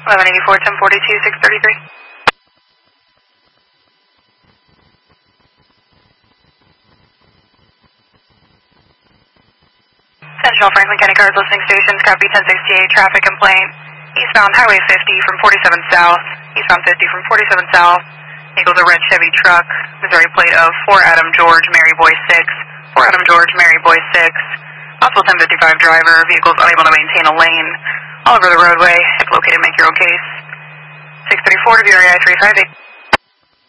1184, 1042, 633. Central Franklin County Cars Listening Stations, copy 1068, traffic complaint. Eastbound Highway 50 from 47 South, eastbound 50 from 47 South. Equals a red Chevy truck, Missouri plate of 4 Adam George, Mary Boy 6. 4 Adam George, Mary Boy 6. Possible 1055 driver, vehicles unable to maintain a lane. All over the roadway, if located, make your own case. 634 to BRI 358.